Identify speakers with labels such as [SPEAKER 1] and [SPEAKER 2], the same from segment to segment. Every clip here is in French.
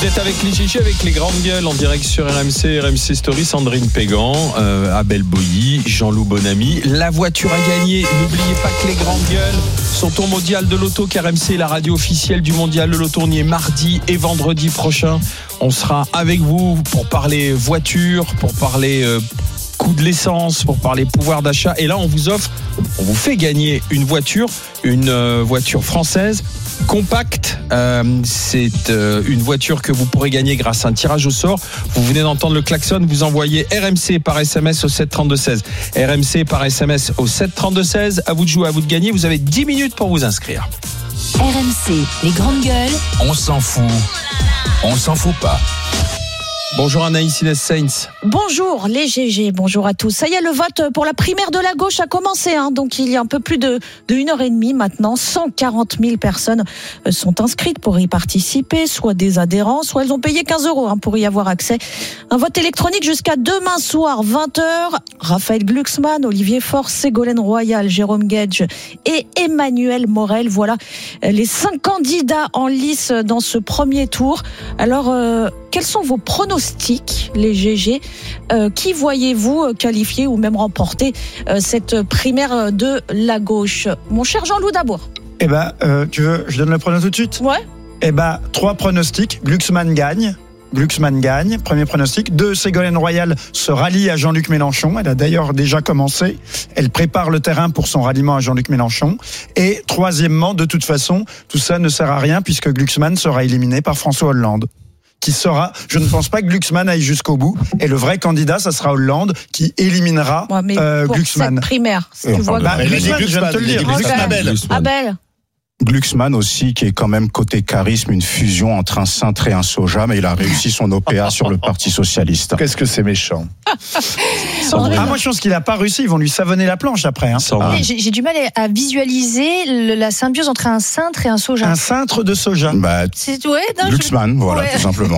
[SPEAKER 1] Vous êtes avec les GG, avec les grandes gueules en direct sur RMC Story. Sandrine Pégan, Abel Boilly, Jean-Loup Bonamy. La voiture à gagner. N'oubliez pas que les grandes gueules sont au mondial de l'auto, car RMC est la radio officielle du mondial de l'auto. On y est mardi et vendredi prochain. On sera avec vous pour parler voiture, pour parler coût de l'essence, pour parler pouvoir d'achat. Et là, on vous fait gagner une voiture française compacte. C'est une voiture que vous pourrez gagner grâce à un tirage au sort. Vous venez d'entendre le klaxon, vous envoyez RMC par SMS au 732-16. RMC par SMS au 732-16. À vous de jouer, à vous de gagner. Vous avez 10 minutes pour vous inscrire.
[SPEAKER 2] RMC, les grandes gueules.
[SPEAKER 3] On s'en fout. On s'en fout pas.
[SPEAKER 1] Bonjour Anaïs Inès Sainz.
[SPEAKER 4] Bonjour les GG, bonjour à tous. Ça y est, le vote pour la primaire de la gauche a commencé. Donc il y a un peu plus de 1h30 maintenant. 140 000 personnes sont inscrites pour y participer, soit des adhérents, soit elles ont payé 15 € pour y avoir accès. Un vote électronique jusqu'à demain soir, 20h. Raphaël Glucksmann, Olivier Faure, Ségolène Royal, Jérôme Guedj et Emmanuel Morel. Voilà les 5 candidats en lice dans ce premier tour. Alors, quels sont vos pronostics, les GG? Qui voyez-vous qualifier ou même remporter cette primaire de la gauche? Mon cher Jean-Loup d'abord.
[SPEAKER 5] Tu veux, je donne le pronostic tout de suite?
[SPEAKER 4] Ouais.
[SPEAKER 5] 3 pronostics. Glucksmann gagne, premier pronostic. 2, Ségolène Royal se rallie à Jean-Luc Mélenchon. Elle a d'ailleurs déjà commencé. Elle prépare le terrain pour son ralliement à Jean-Luc Mélenchon. Et troisièmement, de toute façon, tout ça ne sert à rien puisque Glucksmann sera éliminé par François Hollande. Je ne pense pas que Glucksmann aille jusqu'au bout. Et le vrai candidat, ça sera Hollande qui éliminera
[SPEAKER 4] pour
[SPEAKER 5] Glucksmann.
[SPEAKER 4] Cette primaire, si tu vois.
[SPEAKER 5] Glucksmann, je viens de te le dire.
[SPEAKER 4] Abel.
[SPEAKER 3] Glucksmann aussi, qui est quand même côté charisme, une fusion entre un cintre et un soja, mais il a réussi son OPA sur le Parti Socialiste.
[SPEAKER 6] Qu'est-ce que c'est méchant.
[SPEAKER 5] Moi je pense qu'il n'a pas réussi, ils vont lui savonner la planche après.
[SPEAKER 7] J'ai du mal à visualiser la symbiose entre un cintre et un soja.
[SPEAKER 5] Un cintre de soja.
[SPEAKER 3] Glucksmann, tout simplement.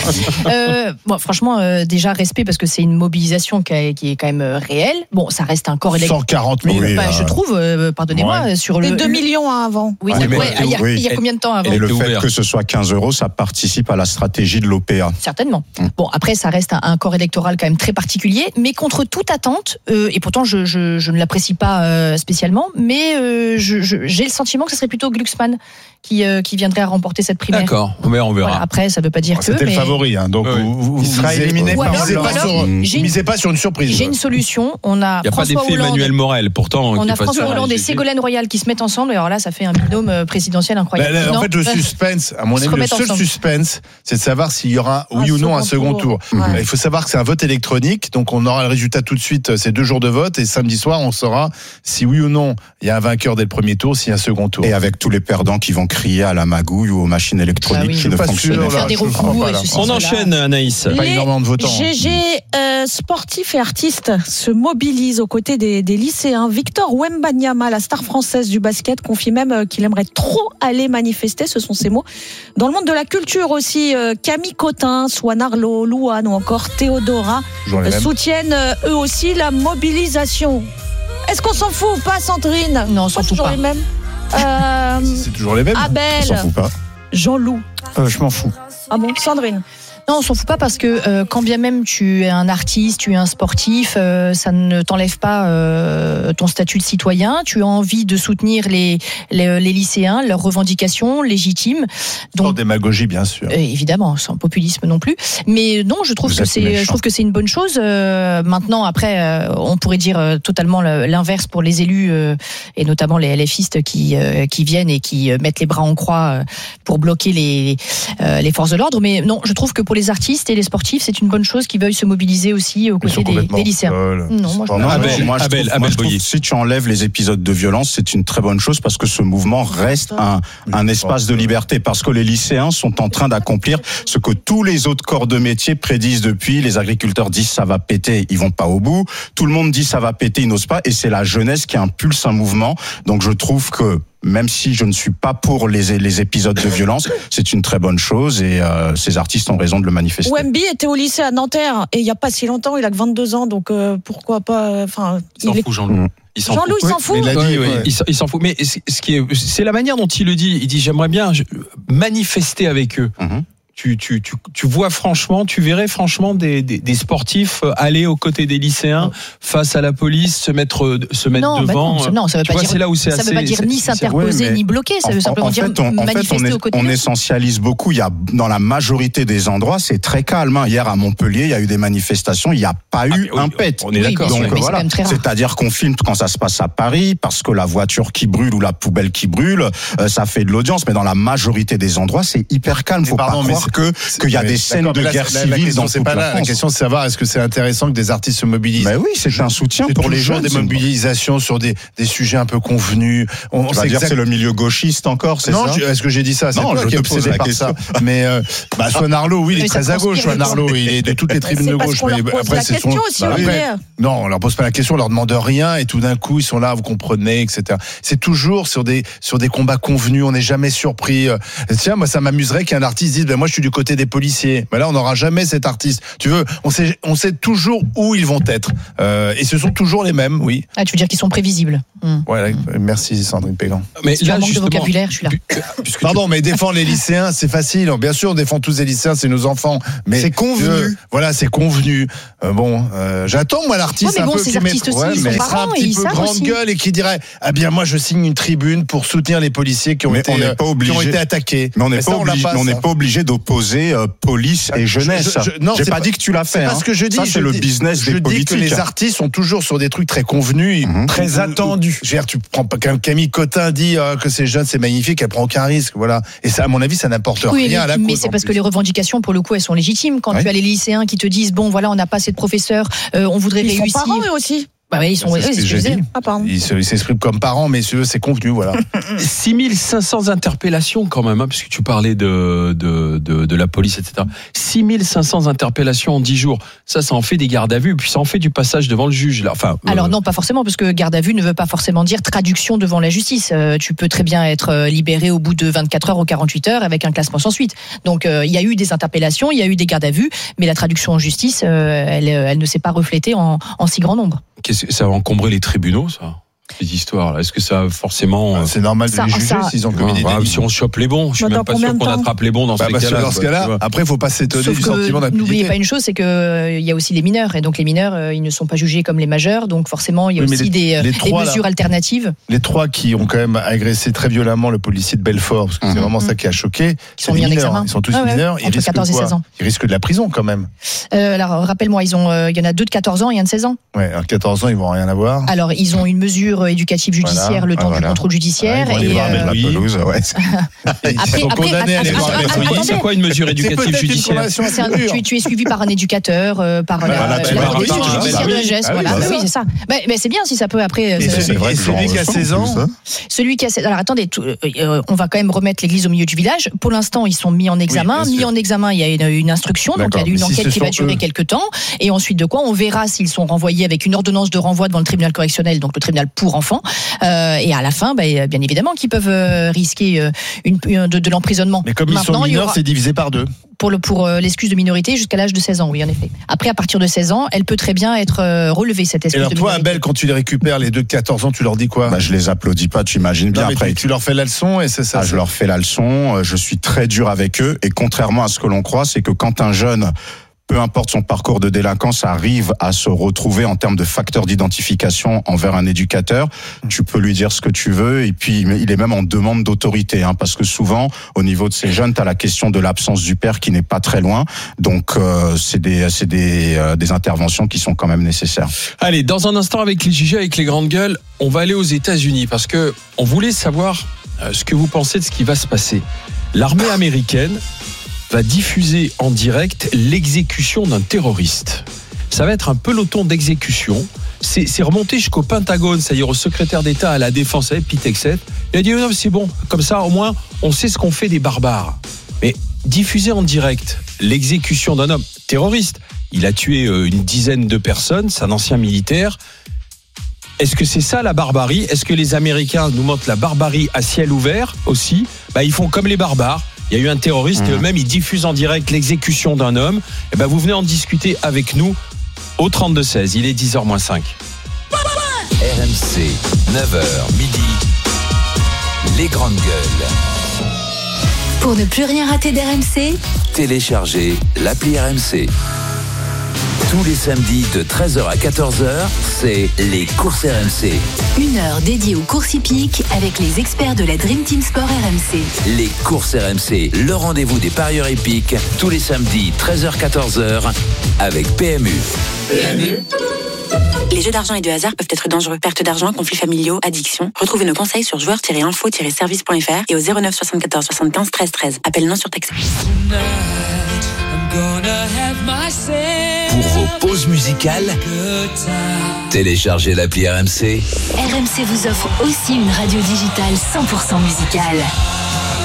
[SPEAKER 7] Voilà. Franchement, déjà respect parce que c'est une mobilisation qui est quand même réelle. Bon, ça reste un corps électoral.
[SPEAKER 6] 140 000.
[SPEAKER 7] Je trouve, pardonnez-moi, sur le
[SPEAKER 4] 2 millions avant.
[SPEAKER 7] Oui, il y a combien de temps avant?
[SPEAKER 3] Et le fait que ce soit 15 €, ça participe à la stratégie de l'OPA.
[SPEAKER 7] Certainement. Bon, après, ça reste un corps électoral quand même très particulier, mais contre toute attente, et pourtant je ne l'apprécie pas spécialement, mais j'ai le sentiment que ce serait plutôt Glucksmann qui viendrait à remporter cette primaire.
[SPEAKER 1] D'accord, mais on verra.
[SPEAKER 7] Voilà, après, ça ne veut pas dire que...
[SPEAKER 6] C'était le favori, donc
[SPEAKER 5] il sera éliminé par
[SPEAKER 6] Hollande. Misez pas sur une surprise.
[SPEAKER 7] J'ai une solution.
[SPEAKER 1] Il n'y a pas d'effet Emmanuel Morel, pourtant.
[SPEAKER 7] On a François Hollande et Ségolène Royal qui se mettent ensemble, et alors là, ça fait un binôme présidentiel incroyable.
[SPEAKER 6] En fait, le suspense, à mon avis, le seul suspense, c'est de savoir s'il y aura oui ou non un second tour. Il faut savoir que c'est un vote électronique, donc on aura le résultat tout de suite, c'est 2 jours de vote, et samedi soir, on saura si oui ou non il y a un vainqueur dès le premier tour, s'il y a un second tour.
[SPEAKER 3] Et avec tous les perdants qui vont crier à la magouille ou aux machines électroniques qui ne fonctionnent pas.
[SPEAKER 1] On enchaîne, Anaïs.
[SPEAKER 6] Pas énormément de votants.
[SPEAKER 4] GG sportifs et artistes se mobilisent aux côtés des lycéens. Victor Wembanyama, la star française du basket, confie même qu'il aimerait trop aller manifester, ce sont ses mots. Dans le monde de la culture aussi, Camille Cotin, Swan Arlo, Louane ou encore Théodora soutiennent eux aussi la mobilisation. Est-ce qu'on s'en fout ou pas, Sandrine?
[SPEAKER 7] Non, on s'en fout pas.
[SPEAKER 4] Les mêmes.
[SPEAKER 6] C'est toujours les mêmes.
[SPEAKER 4] Abel,
[SPEAKER 3] on s'en fout pas.
[SPEAKER 4] Jean-Loup.
[SPEAKER 5] Je m'en fous.
[SPEAKER 4] Ah bon, Sandrine?
[SPEAKER 7] Non, on s'en fout pas parce que quand bien même tu es un artiste, tu es un sportif, ça ne t'enlève pas ton statut de citoyen. Tu as envie de soutenir les lycéens, leurs revendications légitimes.
[SPEAKER 6] Donc, sans démagogie, bien sûr.
[SPEAKER 7] Évidemment, sans populisme non plus. Mais non, je trouve que c'est une bonne chose. Maintenant, après, on pourrait dire totalement l'inverse pour les élus et notamment les LFistes qui viennent et qui mettent les bras en croix pour bloquer les forces de l'ordre. Mais non, je trouve que pour les artistes et les sportifs, c'est une bonne chose qu'ils veuillent se mobiliser aussi aux côtés des lycéens.
[SPEAKER 3] Non, moi je trouve si tu enlèves les épisodes de violence, c'est une très bonne chose parce que ce mouvement reste un espace de liberté, parce que les lycéens sont en train d'accomplir ce que tous les autres corps de métier prédisent depuis. Les agriculteurs disent ça va péter, ils vont pas au bout. Tout le monde dit ça va péter, ils n'osent pas, et c'est la jeunesse qui impulse un mouvement. Donc je trouve que même si je ne suis pas pour les épisodes de violence, c'est une très bonne chose et ces artistes ont raison de le manifester.
[SPEAKER 4] Wemby était au lycée à Nanterre et il n'y a pas si longtemps, il a que 22 ans, donc pourquoi pas.
[SPEAKER 1] Il s'en fout, Jean-Loup.
[SPEAKER 4] Jean-Loup, il s'en fout.
[SPEAKER 1] Il s'en fout. Mais c'est la manière dont il le dit. Il dit j'aimerais bien manifester avec eux. tu vois franchement, tu verrais franchement des sportifs aller aux côtés des lycéens face à la police, se mettre devant.
[SPEAKER 7] Non, ça veut pas dire.
[SPEAKER 1] C'est là où
[SPEAKER 7] ça veut pas dire ni s'interposer ni bloquer. Ça veut simplement dire manifester aux côtés.
[SPEAKER 3] On essentialise beaucoup. Il y a dans la majorité des endroits, c'est très calme. Hier à Montpellier, il y a eu des manifestations. Il n'y a pas eu un pet.
[SPEAKER 1] On est d'accord.
[SPEAKER 3] Donc voilà. C'est-à-dire qu'on filme quand ça se passe à Paris parce que la voiture qui brûle ou la poubelle qui brûle, ça fait de l'audience. Mais dans la majorité des endroits, c'est hyper calme. Faut pas croire qu'il y a des scènes de guerre civile dans toute la France.
[SPEAKER 6] La question, c'est de savoir est-ce que c'est intéressant que des artistes se mobilisent.
[SPEAKER 3] Mais oui, c'est un soutien pour les jeunes.
[SPEAKER 6] Des mobilisations sur des sujets un peu convenus.
[SPEAKER 3] On va dire que c'est le milieu gauchiste encore, c'est ça?
[SPEAKER 6] Non, est-ce que j'ai dit ça? C'est
[SPEAKER 3] non,
[SPEAKER 6] toi qui es obsédé par ça. Mais Swan Arlo, oui, il est très à gauche. Swan Arlo, il est de toutes les tribunes de gauche.
[SPEAKER 4] Mais après, c'est son.
[SPEAKER 6] Non, on leur pose pas la question, on leur demande rien, et tout d'un coup, ils sont là, vous comprenez, etc. C'est toujours sur des combats convenus. On n'est jamais surpris. Tiens, moi, ça m'amuserait qu'un artiste dise, moi, je suis du côté des policiers. Mais là, on n'aura jamais cet artiste. Tu veux, on sait toujours où ils vont être. Et ce sont toujours les mêmes, oui.
[SPEAKER 7] Ah, tu veux dire qu'ils sont prévisibles.
[SPEAKER 6] Ouais, merci Sandrine Pégan.
[SPEAKER 7] Mais là, manque de vocabulaire, je suis là.
[SPEAKER 6] Pardon, mais défendre les lycéens, c'est facile. Bien sûr, on défend tous les lycéens, c'est nos enfants. Mais
[SPEAKER 5] c'est convenu.
[SPEAKER 6] Voilà, c'est convenu. J'attends, moi, l'artiste
[SPEAKER 7] mais bon, ces artistes aussi, ils sont parents,
[SPEAKER 6] un petit peu grande gueule et qui dirait, ah bien, moi, je signe une tribune pour soutenir les policiers qui ont été attaqués.
[SPEAKER 3] Mais on n'est pas obligé d'opposer police et jeunesse. J'ai pas dit que tu l'as fait.
[SPEAKER 6] C'est pas ce que je dis.
[SPEAKER 3] Ça, c'est le business des politiques.
[SPEAKER 6] Je dis que les artistes sont toujours sur des trucs très convenus,
[SPEAKER 5] très attendus.
[SPEAKER 6] Tu prends pas Camille Cotin dit que c'est jeune, c'est magnifique, elle prend aucun risque, voilà. Et ça, à mon avis, ça n'apporte rien à la cause.
[SPEAKER 7] Mais c'est parce que les revendications, pour le coup, elles sont légitimes. Quand tu as les lycéens qui te disent, bon, voilà, on n'a pas assez de professeurs, on voudrait réussir.
[SPEAKER 4] Ils sont parents, eux aussi.
[SPEAKER 7] Bah oui, ils sont
[SPEAKER 6] ils s'expriment comme parents, mais c'est convenu, voilà.
[SPEAKER 1] 6500 interpellations quand même, puisque tu parlais de la police, etc. 6500 interpellations en 10 jours. Ça en fait des gardes à vue, puis ça en fait du passage devant le juge. Là.
[SPEAKER 7] Alors non, pas forcément, parce que garde à vue ne veut pas forcément dire traduction devant la justice. Tu peux très bien être libéré au bout de 24 heures ou 48 heures avec un classement sans suite. Donc il y a eu des interpellations, il y a eu des gardes à vue, mais la traduction en justice, elle ne s'est pas reflétée en si grand nombre.
[SPEAKER 1] Ça va encombrer les tribunaux, ça, ces histoires-là. Est-ce que ça forcément
[SPEAKER 6] c'est normal de les juger s'ils ont commis des délits.
[SPEAKER 1] Si on chope les bons, je suis même pas sûr qu'on attrape les bons dans ce cas-là.
[SPEAKER 6] Dans ce cas-là, après, il faut pas s'étonner du sentiment d'impunité.
[SPEAKER 7] N'oubliez pas une chose, c'est que il y a aussi les mineurs, et donc les mineurs, ils ne sont pas jugés comme les majeurs, donc forcément, il y a aussi des mesures alternatives.
[SPEAKER 6] Les 3 qui ont quand même agressé très violemment le policier de Belfort, parce que c'est vraiment ça qui a choqué.
[SPEAKER 7] Ils sont mis en examen.
[SPEAKER 6] Ils sont tous mineurs.
[SPEAKER 7] Entre 14 et 16 ans.
[SPEAKER 6] Ils risquent de la prison quand même.
[SPEAKER 7] Alors, rappelle-moi, il y en a 2 de 14 ans et un de 16 ans.
[SPEAKER 6] Ouais, alors 14 ans, ils vont rien avoir.
[SPEAKER 7] Alors, ils ont une mesure éducative judiciaire le temps du contrôle judiciaire.
[SPEAKER 3] Ils vont aller voir la pelouse, ouais.
[SPEAKER 7] Après,
[SPEAKER 1] c'est quoi une mesure éducative judiciaire?
[SPEAKER 7] Tu es suivi par un éducateur, par la judiciaire de la GES. Voilà, oui, c'est ça. Mais c'est bien si ça peut après.
[SPEAKER 6] Celui qui a 16 ans.
[SPEAKER 7] Celui qui a 16 ans. Alors attendez, on va quand même remettre l'église au milieu du village. Pour l'instant, ils sont mis en examen. Mis en examen, il y a une instruction, donc il y a une enquête qui va durer quelques temps. Et ensuite de quoi, on verra s'ils sont renvoyés avec une ordonnance de renvoi devant le tribunal correctionnel, donc le tribunal pour enfants. Et à la fin, bien évidemment, qu'ils peuvent risquer de l'emprisonnement.
[SPEAKER 6] Mais comme ils sont mineurs, c'est divisé par 2.
[SPEAKER 7] Pour l'excuse de minorité jusqu'à l'âge de 16 ans, oui, en effet. Après, à partir de 16 ans, elle peut très bien être relevée, cette excuse de minorité. Et alors, toi,
[SPEAKER 6] Abel, quand tu les récupères, les 2 de 14 ans, tu leur dis quoi?
[SPEAKER 3] Je les applaudis pas, tu imagines bien. Après,
[SPEAKER 6] tu leur fais la leçon et c'est ça.
[SPEAKER 3] Je leur fais la leçon, je suis très dur avec eux, et contrairement à ce que l'on croit, c'est que quand un jeune, peu importe son parcours de délinquance, arrive à se retrouver en termes de facteur d'identification envers un éducateur, tu peux lui dire ce que tu veux, et puis il est même en demande d'autorité, parce que souvent, au niveau de ces jeunes, tu as la question de l'absence du père qui n'est pas très loin, donc c'est des interventions qui sont quand même nécessaires.
[SPEAKER 1] Allez, dans un instant avec les GG, avec les grandes gueules, on va aller aux États-Unis, parce que on voulait savoir ce que vous pensez de ce qui va se passer. L'armée américaine va diffuser en direct l'exécution d'un terroriste. Ça va être un peloton d'exécution. C'est remonté jusqu'au Pentagone, c'est-à-dire au secrétaire d'État à la Défense, Pete Hegseth. Il a dit non, c'est bon, comme ça au moins on sait ce qu'on fait des barbares. Mais diffuser en direct l'exécution d'un homme terroriste, il a tué une dizaine de personnes, c'est un ancien militaire. Est-ce que c'est ça la barbarie? Est-ce que les Américains nous montrent la barbarie à ciel ouvert aussi? Ils font comme les barbares. Il y a eu un terroriste et eux-mêmes, ils diffusent en direct l'exécution d'un homme. Et vous venez en discuter avec nous au 32-16. Il est 10h moins 5.
[SPEAKER 2] RMC, 9h midi. Les grandes gueules. Pour ne plus rien rater d'RMC, téléchargez l'appli RMC. Tous les samedis de 13h à 14h, c'est les courses RMC.
[SPEAKER 8] 1 heure dédiée aux courses hippiques avec les experts de la Dream Team Sport RMC.
[SPEAKER 2] Les courses RMC, le rendez-vous des parieurs hippiques, tous les samedis 13h-14h avec PMU.
[SPEAKER 9] Les jeux d'argent et de hasard peuvent être dangereux. Perte d'argent, conflits familiaux, addiction. Retrouvez nos conseils sur joueurs-info-service.fr et au 09 74 75 13 13. Appel non surtaxé.
[SPEAKER 2] Pour vos pauses musicales, téléchargez l'appli RMC.
[SPEAKER 8] RMC vous offre aussi une radio digitale 100% musicale.